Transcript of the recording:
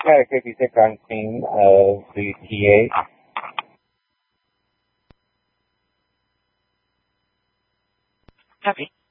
Medic 56 on scene of the TA. Copy.